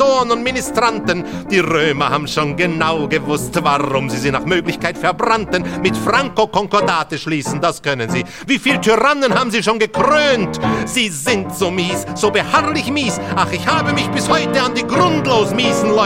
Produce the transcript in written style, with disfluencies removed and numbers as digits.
Pastoren und Ministranten. Die Römer haben schon genau gewusst, warum sie nach Möglichkeit verbrannten. Mit Franco Konkordate schließen, das können sie. Wie viel Tyrannen haben sie schon gekrönt? Sie sind so mies, so beharrlich mies. Ach, ich habe mich bis heute an die grundlos miesen Leute